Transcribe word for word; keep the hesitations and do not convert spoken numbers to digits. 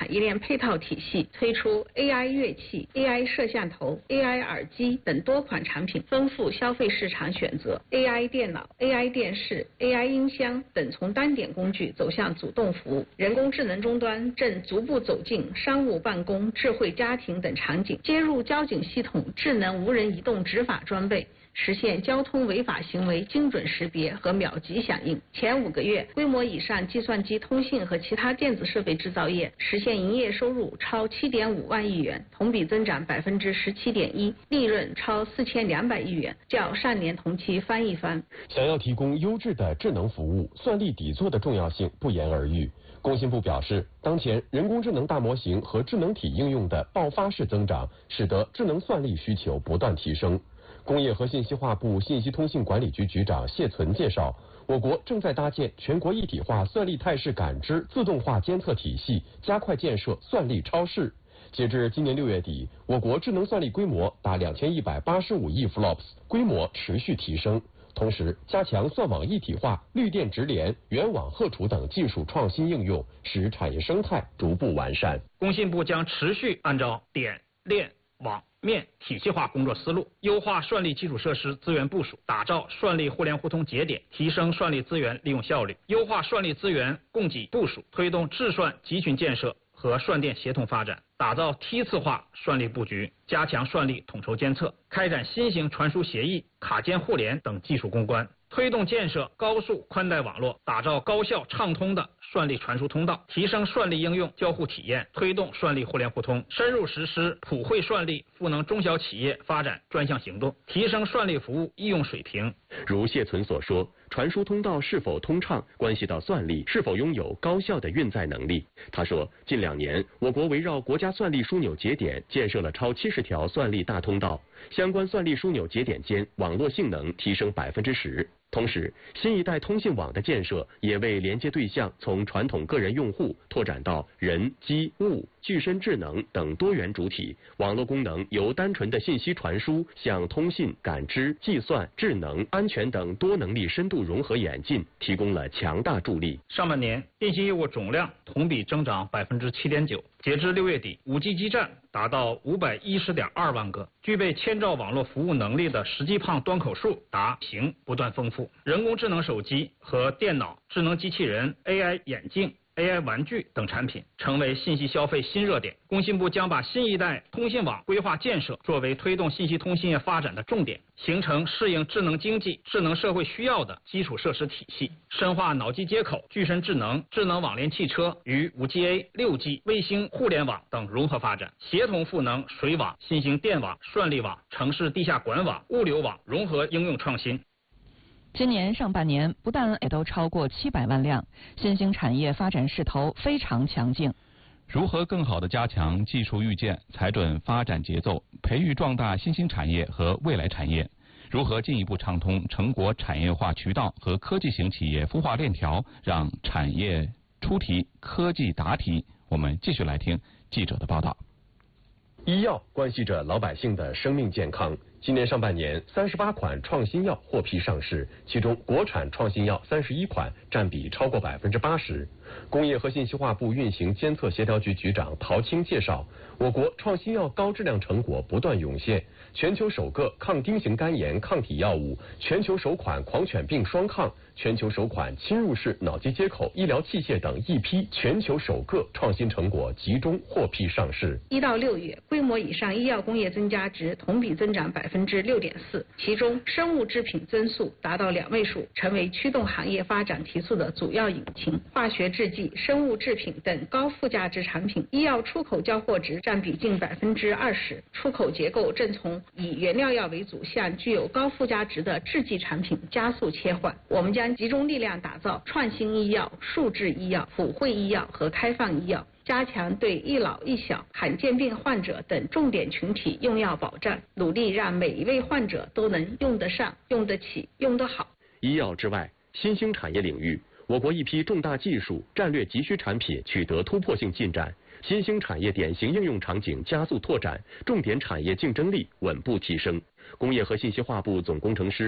产业链配套体系，推出 A I 乐器、A I 摄像头、A I 耳机等多款产品，丰富消费市场选择。A I 电脑、A I 电视、A I 音箱等从单点工具走向主动服务。人工智能终端正逐步走进商务办公、智慧家庭等场景，接入交警系统智能无人移动执法装备，实现交通违法行为精准识别和秒级响应。前五个月，规模以上计算机通信和其他电子设备制造业实现营业收入超七点五万亿元，同比增长百分之十七点一，利润超四千两百亿元，较上年同期翻一番。 想要提供优质的智能服务，算力底座的重要性不言而喻。工信部表示，当前人工智能大模型和智能体应用的爆发式增长，使得智能算力需求不断提升。工业和信息化部信息通信管理局局长谢存介绍，我国正在搭建全国一体化算力态势感知自动化监测体系，加快建设算力超市。截至今年六月底，我国智能算力规模达两千一百八十五亿 flops， 规模持续提升。同时，加强算网一体化、绿电直连、远网荷储等技术创新应用，使产业生态逐步完善。 工信部将持续按照点、链、网、面体系化工作思路，优化算力基础设施资源部署，打造算力互联互通节点，提升算力资源利用效率，优化算力资源供给部署，推动智算集群建设和算电协同发展，打造梯次化算力布局，加强算力统筹监测，开展新型传输协议、卡间互联等技术攻关，推动建设高速宽带网络，打造高效畅通的算力传输通道，提升算力应用交互体验，推动算力互联互通，深入实施普惠算力赋能中小企业发展专项行动，提升算力服务应用水平。 如谢存所说，传输通道是否通畅，关系到算力是否拥有高效的运载能力。他说，近两年，我国围绕国家算力枢纽节点建设了超七十条算力大通道，相关算力枢纽节点间网络性能提升百分之十。同时，新一代通信网的建设也为连接对象从传统个人用户拓展到人、机、物、具身智能等多元主体，网络功能由单纯的信息传输向通信、感知、计算、智能、安全等多能力深度融合演进提供了强大助力。 上半年，电信业务总量同比增长百分之七点九。截至六月底，五 G 基站达到五百一十点二万个，具备千兆网络服务能力的实际胖端口数达行不断丰富，人工智能手机和电脑、智能机器人、A I 眼镜、A I 玩具等产品成为信息消费新热点。工信部将把新一代通信网规划建设作为推动信息通信业发展的重点，形成适应智能经济、智能社会需要的基础设施体系，深化脑机接口、具身智能、智能网联汽车与 五 G A、六 G、卫星互联网等融合发展，协同赋能水网、新型电网、算力网、城市地下管网、物流网融合应用创新。 今年上半年不但也都超过七百万辆，新兴产业发展势头非常强劲。 如何更好地加强技术预见，踩准发展节奏，培育壮大新兴产业和未来产业？如何进一步畅通成果产业化渠道和科技型企业孵化链条，让产业出题，科技答题？我们继续来听记者的报道。 医药关系着老百姓的生命健康。今年上半年，三十八款创新药获批上市，其中国产创新药三十一款，占比超过百分之八十。工业和信息化部运行监测协调局局长陶青介绍，我国创新药高质量成果不断涌现，全球首个抗丁型肝炎抗体药物，全球首款狂犬病双抗，全球首款侵入式脑机接口医疗器械等一批全球首个创新成果集中获批上市。 一到六月，规模以上医药工业增加值同比增长百分之六点四，其中生物制品增速达到两位数，成为驱动行业发展提速的主要引擎。化学制剂、生物制品等高附加值产品，医药出口交货值占比近百分之二十，出口结构正从以原料药为主向具有高附加值的制剂产品加速切换。我们将集中力量打造创新医药、数字医药、普惠医药和开放医药，加强对一老一小、罕见病患者等重点群体用药保障，努力让每一位患者都能用得上、用得起、用得好。 医药之外，新兴产业领域，我国一批重大技术、战略急需产品取得突破性进展，新兴产业典型应用场景加速拓展，重点产业竞争力稳步提升。工业和信息化部总工程师